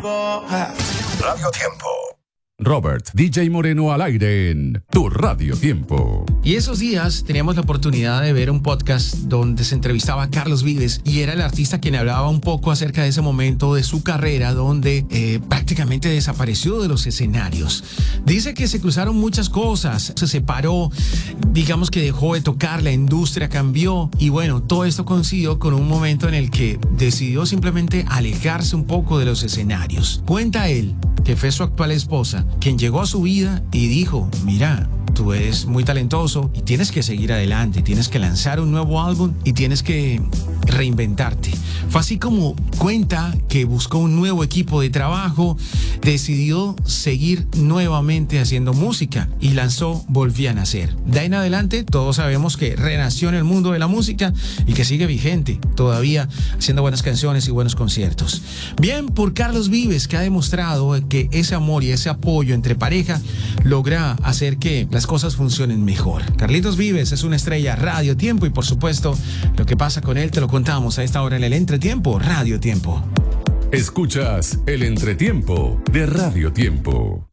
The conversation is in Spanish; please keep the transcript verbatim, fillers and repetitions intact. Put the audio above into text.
tiempo. Radio Tiempo. Robert D J Moreno al aire en Tu Radio Tiempo. Y esos días teníamos la oportunidad de ver un podcast donde se entrevistaba a Carlos Vives y era el artista quien hablaba un poco acerca de ese momento de su carrera donde eh, prácticamente desapareció de los escenarios. Dice que se cruzaron muchas cosas, se separó, digamos que dejó de tocar, la industria cambió y bueno, todo esto coincidió con un momento en el que decidió simplemente alejarse un poco de los escenarios. Cuenta él que fue su actual esposa quien llegó a su vida y dijo, mira, tú eres muy talentoso y tienes que seguir adelante, tienes que lanzar un nuevo álbum y tienes que reinventarte. Fue así como cuenta que buscó un nuevo equipo de trabajo, decidió seguir nuevamente haciendo música y lanzó Volví a Nacer. De ahí en adelante todos sabemos que renació en el mundo de la música y que sigue vigente, todavía haciendo buenas canciones y buenos conciertos. Bien por Carlos Vives, que ha demostrado que ese amor y ese apoyo entre pareja logra hacer que las cosas funcionen mejor. Carlitos Vives es una estrella Radio Tiempo y por supuesto lo que pasa con él te lo contamos a esta hora en el Entretiempo Radio Tiempo. Escuchas el Entretiempo de Radio Tiempo.